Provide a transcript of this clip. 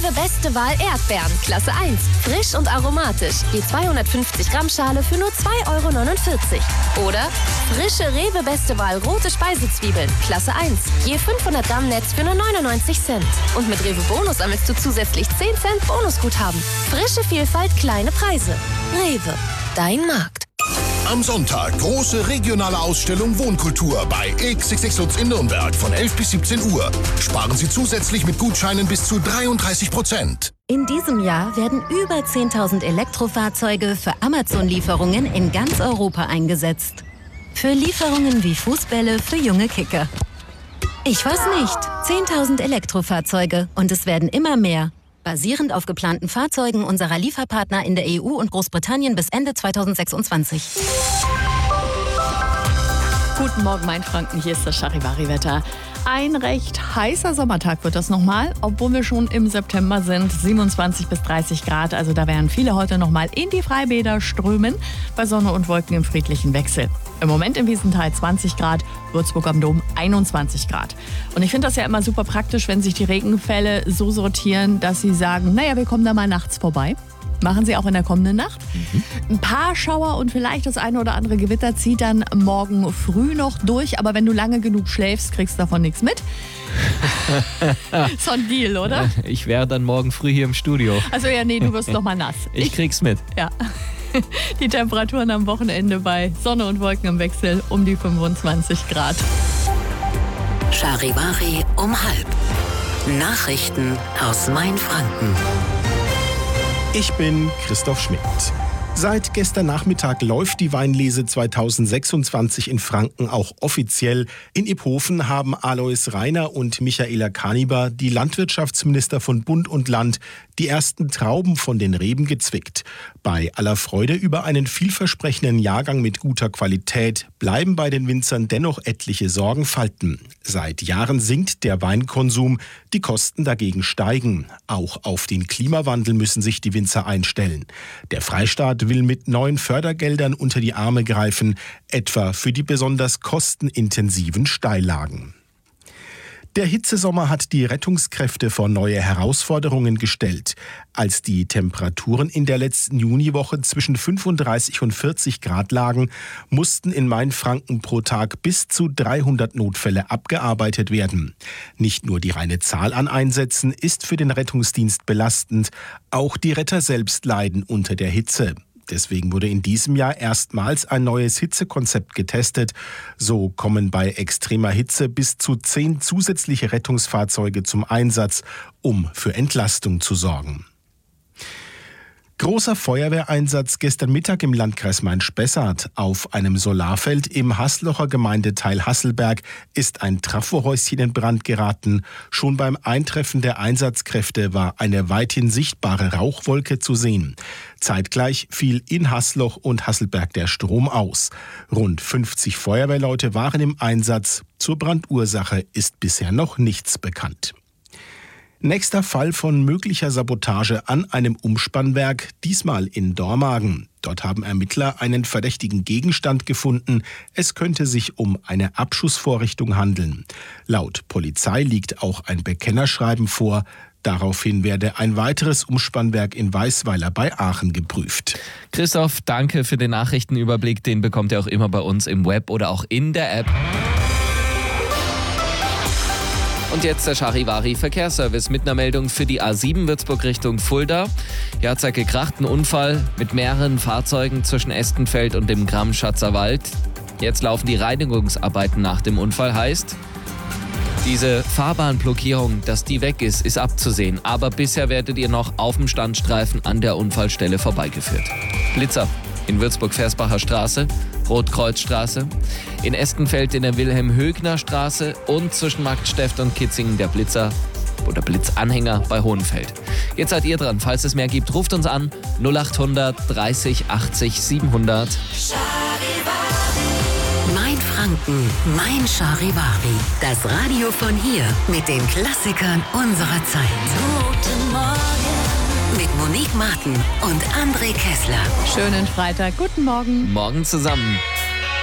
Rewe Beste Wahl Erdbeeren, Klasse 1. Frisch und aromatisch. Je 250 Gramm Schale für nur 2,49 €. Oder frische Rewe Beste Wahl rote Speisezwiebeln, Klasse 1. Je 500 Gramm Netz für nur 99 Cent. Und mit Rewe Bonus sammelst du zusätzlich 10 Cent Bonusguthaben. Frische Vielfalt, kleine Preise. Rewe, dein Markt. Am Sonntag große regionale Ausstellung Wohnkultur bei XXX Lutz in Nürnberg von 11 bis 17 Uhr. Sparen Sie zusätzlich mit Gutscheinen bis zu 33%. In diesem Jahr werden über 10.000 Elektrofahrzeuge für Amazon-Lieferungen in ganz Europa eingesetzt. Für Lieferungen wie Fußbälle für junge Kicker. Ich weiß nicht. 10.000 Elektrofahrzeuge und es werden immer mehr. Basierend auf geplanten Fahrzeugen unserer Lieferpartner in der EU und Großbritannien bis Ende 2026. Guten Morgen, Mainfranken. Hier ist das Charivari-Wetter. Ein recht heißer Sommertag wird das nochmal, obwohl wir schon im September sind. 27 bis 30 Grad, also da werden viele heute nochmal in die Freibäder strömen, bei Sonne und Wolken im friedlichen Wechsel. Im Moment im Wiesental 20 Grad, Würzburg am Dom 21 Grad. Und ich finde das ja immer super praktisch, wenn sich die Regenfälle so sortieren, dass sie sagen, naja, wir kommen da mal nachts vorbei. Machen sie auch in der kommenden Nacht. Ein paar Schauer und vielleicht das eine oder andere Gewitter zieht dann morgen früh noch durch. Aber wenn du lange genug schläfst, kriegst du davon nichts mit. So ein Deal, oder? Ich wäre dann morgen früh hier im Studio. Also ja, nee, du wirst noch mal nass. Ich krieg's mit. Ja. Die Temperaturen am Wochenende bei Sonne und Wolken im Wechsel um die 25 Grad. Charivari um 12:30. Nachrichten aus Mainfranken. Ich bin Christoph Schmidt. Seit gestern Nachmittag läuft die Weinlese 2026 in Franken auch offiziell. In Iphofen haben Alois Rainer und Michaela Kaniber, die Landwirtschaftsminister von Bund und Land, die ersten Trauben von den Reben gezwickt. Bei aller Freude über einen vielversprechenden Jahrgang mit guter Qualität bleiben bei den Winzern dennoch etliche Sorgenfalten. Seit Jahren sinkt der Weinkonsum, die Kosten dagegen steigen. Auch auf den Klimawandel müssen sich die Winzer einstellen. Der Freistaat will mit neuen Fördergeldern unter die Arme greifen, etwa für die besonders kostenintensiven Steillagen. Der Hitzesommer hat die Rettungskräfte vor neue Herausforderungen gestellt. Als die Temperaturen in der letzten Juniwoche zwischen 35 und 40 Grad lagen, mussten in Mainfranken pro Tag bis zu 300 Notfälle abgearbeitet werden. Nicht nur die reine Zahl an Einsätzen ist für den Rettungsdienst belastend, auch die Retter selbst leiden unter der Hitze. Deswegen wurde in diesem Jahr erstmals ein neues Hitzekonzept getestet. So kommen bei extremer Hitze bis zu 10 zusätzliche Rettungsfahrzeuge zum Einsatz, um für Entlastung zu sorgen. Großer Feuerwehreinsatz gestern Mittag im Landkreis Main-Spessart. Auf einem Solarfeld im Haslocher Gemeindeteil Hasselberg ist ein Trafohäuschen in Brand geraten. Schon beim Eintreffen der Einsatzkräfte war eine weithin sichtbare Rauchwolke zu sehen. Zeitgleich fiel in Hasloch und Hasselberg der Strom aus. Rund 50 Feuerwehrleute waren im Einsatz. Zur Brandursache ist bisher noch nichts bekannt. Nächster Fall von möglicher Sabotage an einem Umspannwerk, diesmal in Dormagen. Dort haben Ermittler einen verdächtigen Gegenstand gefunden. Es könnte sich um eine Abschussvorrichtung handeln. Laut Polizei liegt auch ein Bekennerschreiben vor. Daraufhin werde ein weiteres Umspannwerk in Weißweiler bei Aachen geprüft. Christoph, danke für den Nachrichtenüberblick. Den bekommt ihr auch immer bei uns im Web oder auch in der App. Und jetzt der Charivari Verkehrsservice mit einer Meldung für die A7 Würzburg Richtung Fulda. Hier hat es gekracht, ein Unfall mit mehreren Fahrzeugen zwischen Estenfeld und dem Gramm-Schatzer Wald. Jetzt laufen die Reinigungsarbeiten nach dem Unfall, heißt, diese Fahrbahnblockierung, dass die weg ist, ist abzusehen. Aber bisher werdet ihr noch auf dem Standstreifen an der Unfallstelle vorbeigeführt. Blitzer in Würzburg-Versbacher Straße, Rotkreuzstraße, in Estenfeld in der Wilhelm-Högner-Straße und zwischen Marktsteft und Kitzingen der Blitzer oder Blitzanhänger bei Hohenfeld. Jetzt seid ihr dran. Falls es mehr gibt, ruft uns an 0800 30 80 700. Mainfranken, mein Charivari. Das Radio von hier mit den Klassikern unserer Zeit. Guten Morgen. Mit Monique Martin und André Kessler. Schönen Freitag. Guten Morgen. Morgen zusammen.